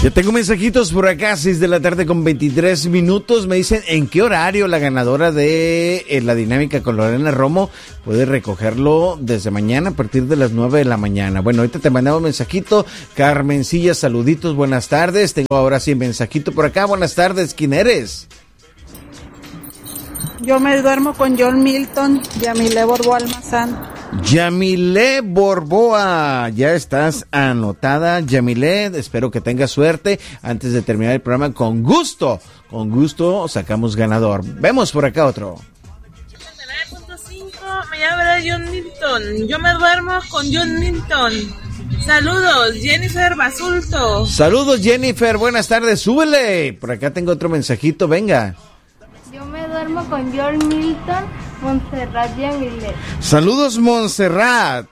Ya tengo mensajitos por acá, 6 de la tarde con 23 minutos. Me dicen en qué horario la ganadora de la dinámica con Lorena Romo puede recogerlo desde mañana a partir de las 9 de la mañana. Bueno, ahorita te mandamos un mensajito. Carmencilla, saluditos, buenas tardes. Tengo ahora sí mensajito por acá. Buenas tardes, ¿quién eres? Yo me duermo con John Milton, Yamile Borboa Almazán. Yamile Borboa, ya estás anotada, Yamile, espero que tengas suerte. Antes de terminar el programa, con gusto sacamos ganador. Vemos por acá otro. 99.5, me llama John Milton, yo me duermo con John Milton. Saludos, Jennifer Basulto. Saludos, Jennifer, buenas tardes, súbele. Por acá tengo otro mensajito, venga. Yo me duermo con John Milton, Montserrat Yamile. Saludos, Montserrat.